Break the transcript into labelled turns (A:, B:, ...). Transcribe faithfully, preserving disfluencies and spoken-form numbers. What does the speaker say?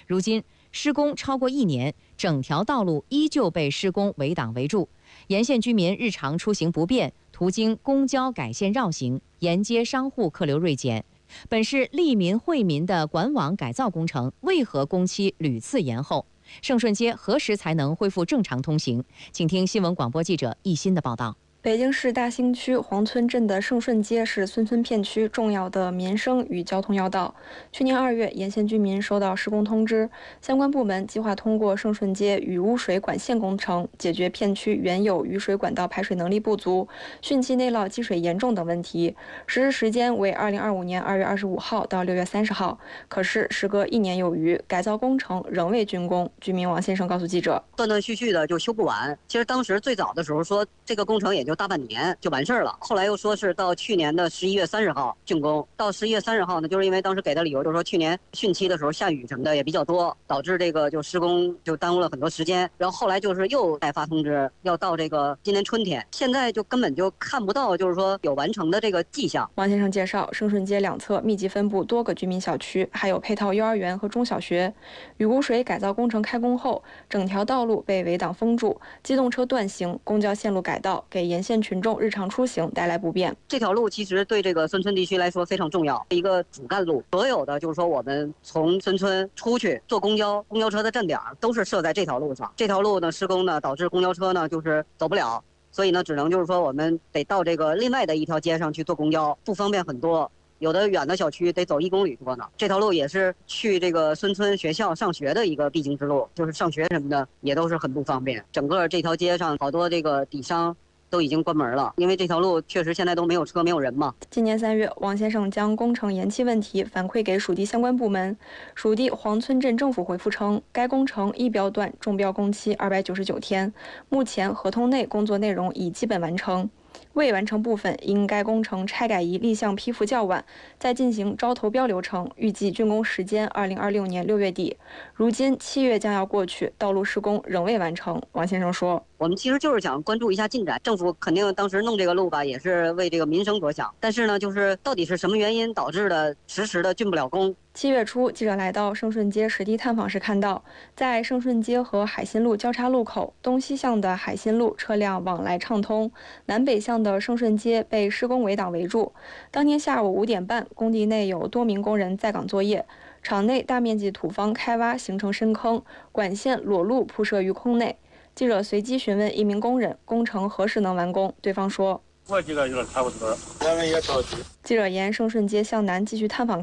A: 如今施工超过一年，整条道路依旧被施工围挡围住，沿线居民日常出行不便，途经公交改线绕行，沿街商户客流锐减。本是利民惠民的管网改造工程，为何工期屡次延后？盛顺街何时才能恢复正常通行？请听新闻广播记者易欣的报道。
B: 北京市大兴区黄村镇的盛顺街是孙村片区重要的民生与交通要道。去年二月，沿线居民收到施工通知，相关部门计划通过盛顺街雨污水管线工程，解决片区原有雨水管道排水能力不足、汛期内涝积水严重等问题。实施时间为二零二五年二月二十五号到六月三十号。可是时隔一年有余，改造工程仍未竣工。居民王先生告诉记者，
C: 断断续续的就修不完。其实当时最早的时候说这个工程也就大半年就完事儿了，后来又说是到去年的十一月三十号竣工。到十一月三十号呢，就是因为当时给的理由就是说去年汛期的时候下雨什么的也比较多，导致这个就施工就耽误了很多时间。然后后来就是又再发通知，要到这个今年春天，现在就根本就看不到就是说有完成的这个迹象。
B: 王先生介绍，盛顺街两侧密集分布多个居民小区，还有配套幼儿园和中小学。雨污水改造工程开工后，整条道路被围挡封住，机动车断行，公交线路改道，给沿线群众日常出行带来不便。
C: 这条路其实对这个孙村地区来说非常重要，一个主干路。所有的就是说我们从孙村出去坐公交，公交车的站点都是设在这条路上。这条路呢施工呢导致公交车呢就是走不了，所以呢只能就是说我们得到这个另外的一条街上去坐公交，不方便很多。有的远的小区得走一公里多呢。这条路也是去这个孙村学校上学的一个必经之路，就是上学什么的也都是很不方便。整个这条街上好多这个底商都已经关门了，因为这条路确实现在都没有车没有人嘛。
B: 今年三月，王先生将工程延期问题反馈给属地相关部门，属地黄村镇政府回复称，该工程一标段中标工期二百九十九天，目前合同内工作内容已基本完成。未完成部分因该工程拆改仪立项批复较晚，再进行招投标流程，预计竣工时间二零二六年六月底。如今七月将要过去，道路施工仍未完成。王先生说，
C: 我们其实就是想关注一下进展，政府肯定当时弄这个路吧，也是为这个民生着想，但是呢，就是到底是什么原因导致的迟迟的竣不了工。
B: 七月初，记者来到盛顺街实地探访时看到，在盛顺街和海新路交叉路口，东西向的海新路车辆往来畅通，南北向的盛顺街被施工围挡围住。当天下午五点半，工地内有多名工人在岗作业，场内大面积土方开挖形成深坑，管线裸露铺设于空内。记者随机询问一名工人，工程何时能完工？对方说，
D: 过几个月差不多，咱们也着急。
B: 记者沿盛顺街向南继续探访。